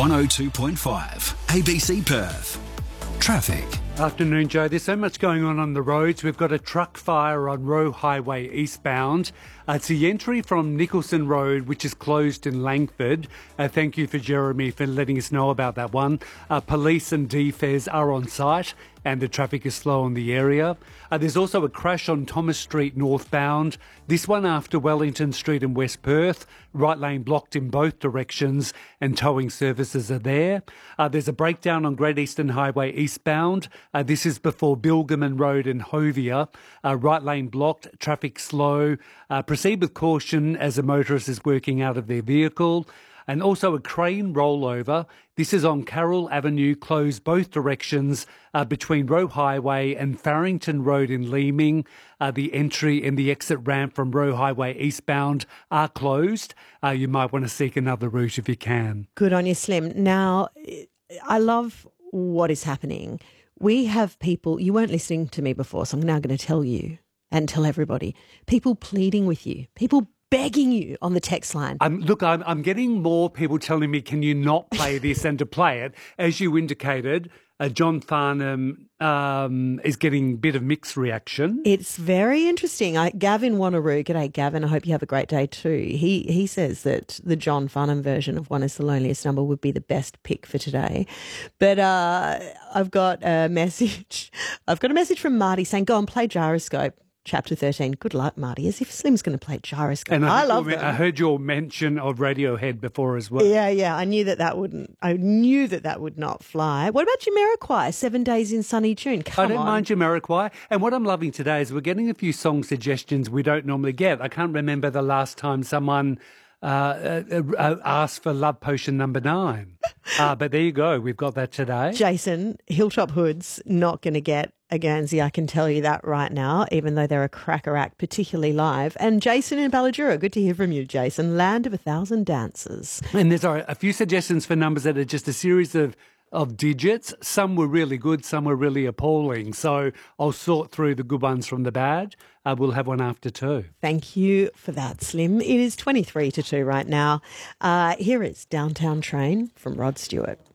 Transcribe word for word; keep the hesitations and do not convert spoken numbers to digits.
one oh two point five, A B C Perth. Traffic. Afternoon, Joe. There's so much going on on the roads. We've got a truck fire on Roe Highway eastbound. Uh, it's the entry from Nicholson Road, which is closed in Langford. Uh, thank you for Jeremy for letting us know about that one. Uh, police and D F E S are on site and the traffic is slow in the area. Uh, there's also a crash on Thomas Street northbound. This one after Wellington Street in West Perth. Right lane blocked in both directions and towing services are there. Uh, there's a breakdown on Great Eastern Highway eastbound. Uh, this is before Bilgerman Road in Hovia. Uh, right lane blocked, traffic slow. Uh, proceed with caution as a motorist is working out of their vehicle. And also a crane rollover. This is on Carroll Avenue, closed both directions uh, between Roe Highway and Farrington Road in Leeming. Uh, the entry and the exit ramp from Roe Highway eastbound are closed. Uh, you might want to seek another route if you can. Good on you, Slim. Now, I love what is happening. We have people, you weren't listening to me before, so I'm now going to tell you and tell everybody, people pleading with you, people begging you on the text line. Um, look, I'm, I'm getting more people telling me, can you not play this and to play it? As you indicated, uh, John Farnham um, is getting a bit of mixed reaction. It's very interesting. I, Gavin Wanneroo, g'day Gavin, I hope you have a great day too. He he says that the John Farnham version of One is the Loneliest Number would be the best pick for today. But uh, I've got a message. I've got a message from Marty saying, go and play Gyroscope. Chapter thirteen. Good luck, Marty. As if Slim's going to play Gyroscope. And I, I love it. I heard your mention of Radiohead before as well. Yeah, yeah. I knew that that wouldn't. I knew that that would not fly. What about Jamiroquai? Seven Days in Sunny June. Come I don't on. mind Jamiroquai. And what I'm loving today is we're getting a few song suggestions we don't normally get. I can't remember the last time someone uh, uh, uh, asked for Love Potion number nine. uh, but there you go. We've got that today. Jason, Hilltop Hood's not going to get a Guernsey, I can tell you that right now, even though they're a cracker act, particularly live. And Jason in Balladura, good to hear from you, Jason. Land of a Thousand Dances. And there's a, a few suggestions for numbers that are just a series of, of digits. Some were really good, some were really appalling. So I'll sort through the good ones from the bad. Uh, we'll have one after two. Thank you for that, Slim. It is twenty-three to two right now. Uh, here is Downtown Train from Rod Stewart.